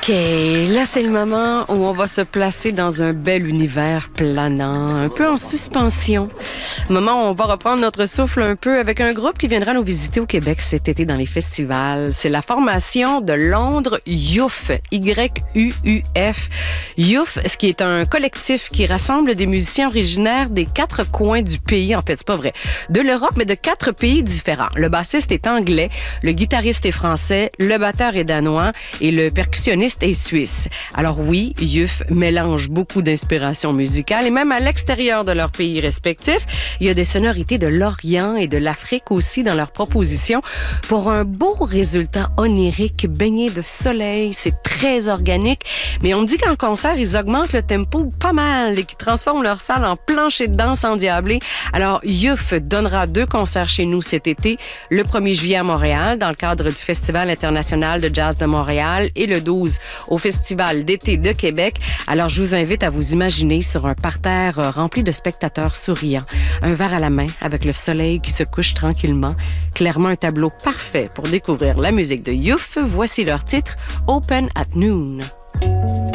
OK, là, c'est le moment où on va se placer dans un bel univers planant, un peu en suspension. Moment où on va reprendre notre souffle un peu avec un groupe qui viendra nous visiter au Québec cet été dans les festivals. C'est la formation de Londres Youf, Y-U-U-F. Youf, ce qui est un collectif qui rassemble des musiciens originaires des 4 coins du pays. En fait, c'est pas vrai. De l'Europe, mais de 4 pays différents. Le bassiste est anglais, le guitariste est français, le batteur est danois et le percussionniste est suisse. Alors oui, Youf mélange beaucoup d'inspirations musicales et même à l'extérieur de leur pays respectifs, il y a des sonorités de l'Orient et de l'Afrique aussi dans leurs propositions pour un beau résultat onirique baigné de soleil. C'est très organique, mais on me dit qu'en concert, ils augmentent le tempo pas mal et qu'ils transforment leur salle en plancher de danse endiablé. Alors, Youf donnera 2 concerts chez nous cet été, le 1er juillet à Montréal dans le cadre du Festival international de jazz de Montréal et le 12 au Festival d'été de Québec. Alors, je vous invite à vous imaginer sur un parterre rempli de spectateurs souriants, un verre à la main avec le soleil qui se couche tranquillement. Clairement un tableau parfait pour découvrir la musique de Youf. Voici leur titre, Open at Noon.